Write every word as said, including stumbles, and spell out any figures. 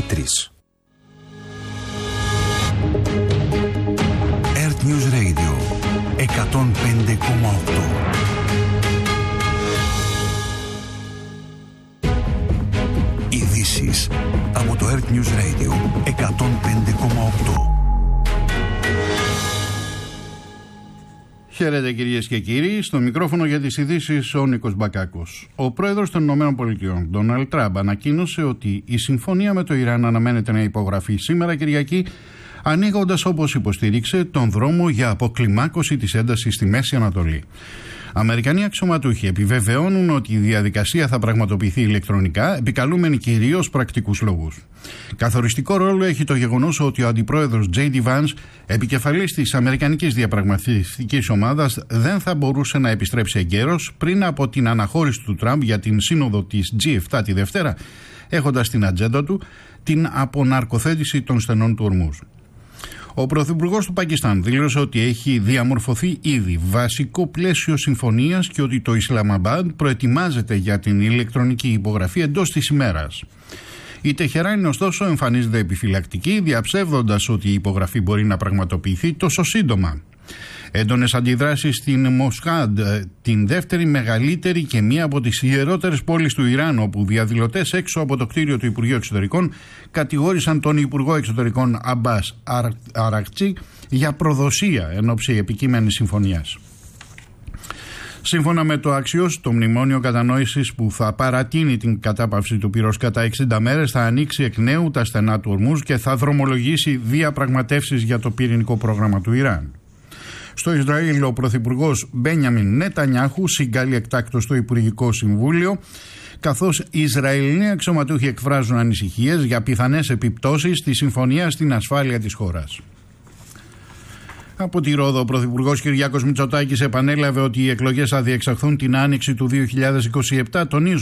είναι τρεις. Earth News Radio εκατόν πέντε κόμμα οκτώ. Ειδήσεις από το Earth News Radio εκατόν πέντε κόμμα οκτώ. Χαίρετε κυρίες και κύριοι, στο μικρόφωνο για τις ειδήσεις ο Νίκος Μπακάκος. Ο πρόεδρος των ΗΠΑ, Ντόναλντ Τραμπ, ανακοίνωσε ότι η συμφωνία με το Ιράν αναμένεται να υπογραφεί σήμερα Κυριακή, ανοίγοντας, όπως υποστήριξε, τον δρόμο για αποκλιμάκωση της έντασης στη Μέση Ανατολή. Αμερικανοί αξιωματούχοι επιβεβαιώνουν ότι η διαδικασία θα πραγματοποιηθεί ηλεκτρονικά, επικαλούμενοι κυρίως πρακτικούς λόγους. Καθοριστικό ρόλο έχει το γεγονός ότι ο αντιπρόεδρος τζέι ντι Vance, επικεφαλής της Αμερικανικής Διαπραγματευτικής Ομάδας, δεν θα μπορούσε να επιστρέψει εγκαίρος πριν από την αναχώρηση του Τραμπ για την σύνοδο της τζι επτά τη Δευτέρα, έχοντας στην ατζέντα του την αποναρκοθέτηση των στενών του Ορμούζ. Ο Πρωθυπουργός του Πακιστάν δήλωσε ότι έχει διαμορφωθεί ήδη βασικό πλαίσιο συμφωνίας και ότι το Ισλαμαμπάντ προετοιμάζεται για την ηλεκτρονική υπογραφή εντός της ημέρας. Η Τεχεράνη, ωστόσο, εμφανίζεται επιφυλακτική, διαψεύδοντας ότι η υπογραφή μπορεί να πραγματοποιηθεί τόσο σύντομα. Έντονες αντιδράσεις στην Μοσχάντ, την δεύτερη μεγαλύτερη και μία από τις ιερότερες πόλεις του Ιράν, όπου διαδηλωτές έξω από το κτίριο του Υπουργείου Εξωτερικών κατηγόρησαν τον Υπουργό Εξωτερικών Αμπάς Αρακτσί για προδοσία εν ώψη επικείμενης συμφωνίας. Σύμφωνα με το Axios, το μνημόνιο κατανόησης που θα παρατείνει την κατάπαυση του πυρός κατά εξήντα μέρες θα ανοίξει εκ νέου τα στενά του Ορμούζ και θα δρομολογήσει διαπραγματεύσεις για το πυρηνικό πρόγραμμα του Ιράν. Στο Ισραήλ, ο πρωθυπουργός Μπένιαμιν Νετανιάχου συγκαλεί εκτάκτως το Υπουργικό Συμβούλιο, καθώς οι Ισραηλοί αξιωματούχοι εκφράζουν ανησυχίες για πιθανές επιπτώσεις της συμφωνίας στην ασφάλεια της χώρας. Από τη Ρόδο, ο πρωθυπουργός Κυριάκος Μητσοτάκης επανέλαβε ότι οι εκλογές θα διεξαχθούν την άνοιξη του δύο χιλιάδες είκοσι επτά, τονίζοντας